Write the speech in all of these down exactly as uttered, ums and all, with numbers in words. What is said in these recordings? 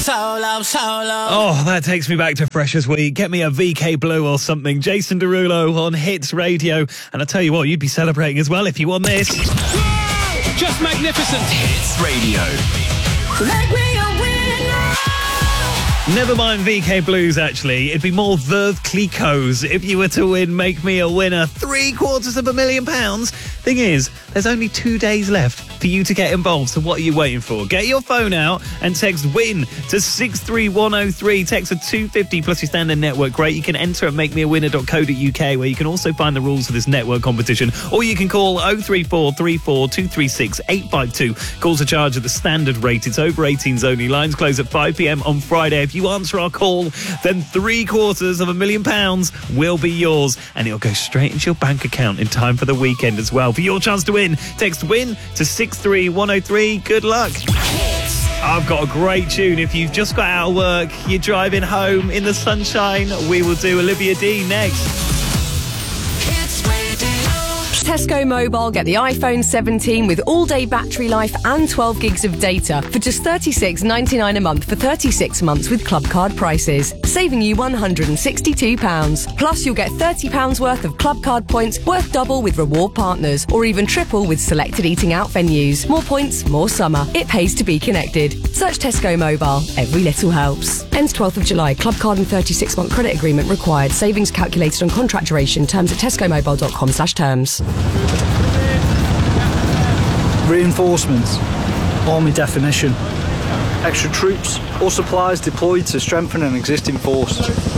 solo, solo. Oh, that takes me back to Freshers Week. Get me a V K Blue or something. Jason Derulo on Hits Radio. And I tell you what, you'd be celebrating as well if you won this. Just magnificent. Hits Radio. Make me a winner. Never mind V K Blues, actually. It'd be more Veuve Clicquot's if you were to win Make Me a Winner. Three quarters of a million pounds. Thing is, there's only two days left for you to get involved. So what are you waiting for? Get your phone out and text WIN to six three one oh three. Text a two fifty plus your standard network rate. You can enter at make me a winner dot co dot uk, where you can also find the rules for this network competition. Or you can call oh three four three four two three six eight five two. Calls are charged at the standard rate. It's over eighteens only. Lines close at five p.m. on Friday. If you answer our call, then three quarters of a million pounds will be yours, and it'll go straight into your bank account in time for the weekend as well. For your chance to win, text WIN to six three one oh three. Good luck. I've got a great tune. If you've just got out of work, you're driving home in the sunshine, we will do Olivia Dean next. Tesco Mobile, get the iPhone seventeen with all-day battery life and twelve gigs of data for just thirty-six ninety-nine a month for thirty-six months with Club Card prices, saving you one hundred sixty-two pounds. Plus, you'll get thirty pounds worth of Club Card points worth double with reward partners, or even triple with selected eating out venues. More points, more summer. It pays to be connected. Search Tesco Mobile. Every little helps. Ends twelfth of July. Club Card and thirty-six month credit agreement required. Savings calculated on contract duration. Terms at tesco mobile dot com slash terms. Reinforcements. Army definition. Extra troops or supplies deployed to strengthen an existing force.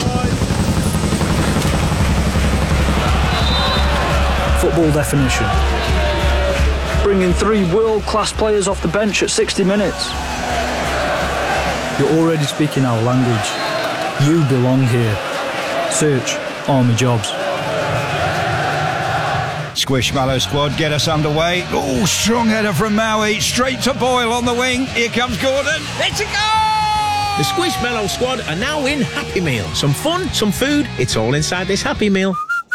Football definition. Bringing three world-class players off the bench at sixty minutes. You're already speaking our language. You belong here. Search Army Jobs. Squishmallow squad, get us underway. Oh, strong header from Maui, straight to Boyle on the wing. Here comes Gordon. It's a goal! The Squishmallow squad are now in Happy Meal. Some fun, some food, it's all inside this Happy Meal.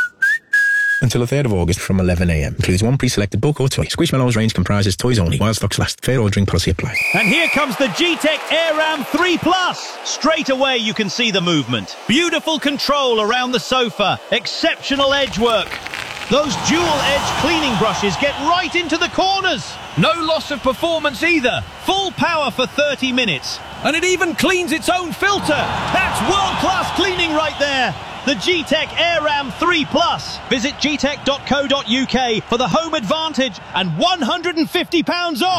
Until the third of August from eleven a m. Includes one pre-selected book or toy. Squishmallows range comprises toys only. While stocks last. Fair ordering policy applies. And here comes the G-Tech AirRam three plus. Straight away you can see the movement. Beautiful control around the sofa. Exceptional edge work. Those dual-edge cleaning brushes get right into the corners. No loss of performance either. Full power for thirty minutes. And it even cleans its own filter. That's world-class cleaning right there. The G-Tech AirRam three plus. Visit g tech dot co dot uk for the home advantage and one hundred fifty pounds off.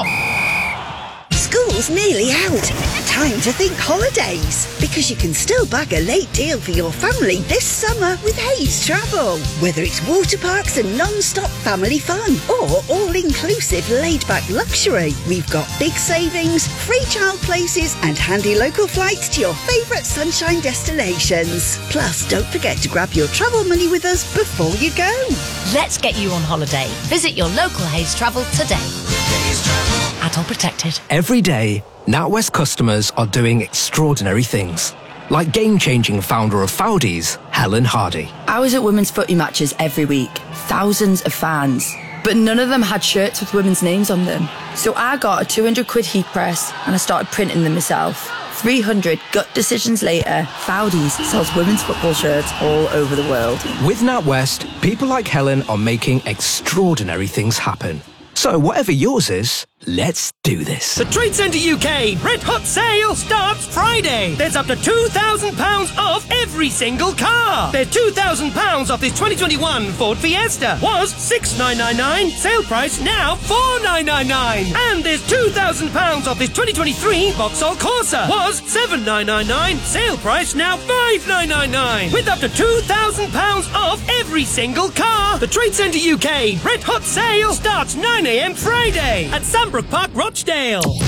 School's nearly out. Time to think holidays, because you can still bag a late deal for your family this summer with Hayes Travel. Whether it's water parks and non-stop family fun or all-inclusive laid-back luxury, we've got big savings, free child places and handy local flights to your favourite sunshine destinations. Plus, don't forget to grab your travel money with us before you go. Let's get you on holiday. Visit your local Hayes Travel today. Hayes Travel. Adult protected. Every day, NatWest customers are doing extraordinary things. Like game-changing founder of Foudies, Helen Hardy. I was at women's footy matches every week. Thousands of fans. But none of them had shirts with women's names on them. So I got a two hundred quid heat press and I started printing them myself. three hundred gut decisions later, Foudies sells women's football shirts all over the world. With NatWest, people like Helen are making extraordinary things happen. So whatever yours is, let's do this. The Trade Centre U K Red Hot Sale starts Friday. There's up to two thousand pounds off every single car. There's two thousand pounds off this twenty twenty-one Ford Fiesta. Was six thousand nine hundred ninety-nine, sale price now four thousand nine hundred ninety-nine. And there's two thousand pounds off this twenty twenty-three Vauxhall Corsa. Was seven thousand nine hundred ninety-nine, sale price now five thousand nine hundred ninety-nine. With up to two thousand pounds off every single car. The Trade Centre U K Red Hot Sale starts nine a m Friday at Sandbrook Park, Rochdale.